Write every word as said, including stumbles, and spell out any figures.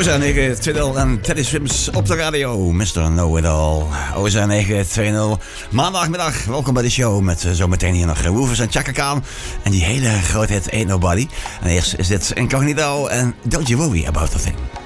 Oza negen twee nul en Teddy Swims op de radio. mister Know-It-All. Oza negen twee nul. Maandagmiddag, welkom bij de show. Met uh, zometeen hier nog uh, Woofers en Chaka Khan. En die hele grote hit Ain't Nobody. En eerst is dit Incognito en Don't You Worry About A Thing.